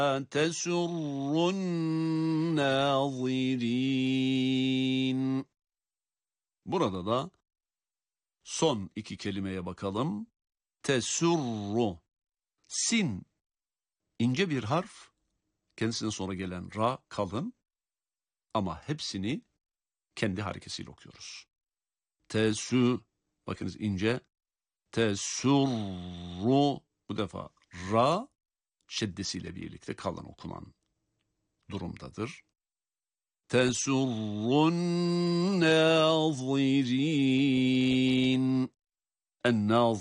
تَسُرُّ النَّاظِرِينَ. Burada da son iki kelimeye bakalım. Tesurru. Sin ince bir harf. Kendisine sonra gelen ra kalın. Ama hepsini kendi harekesiyle okuyoruz. Tesü. Bakınız ince. Tesurru. Bu defa ra şeddesiyle birlikte kalın okunan durumdadır. Tesurrun nazirin. En